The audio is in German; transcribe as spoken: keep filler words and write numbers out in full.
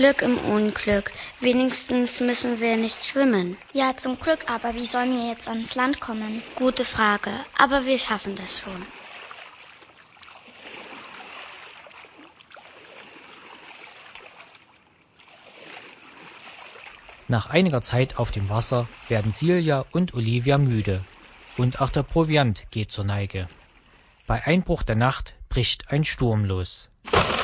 Glück im Unglück. Wenigstens müssen wir nicht schwimmen. Ja, zum Glück, aber wie sollen wir jetzt ans Land kommen? Gute Frage, aber wir schaffen das schon. Nach einiger Zeit auf dem Wasser werden Silja und Olivia müde und auch der Proviant geht zur Neige. Bei Einbruch der Nacht bricht ein Sturm los.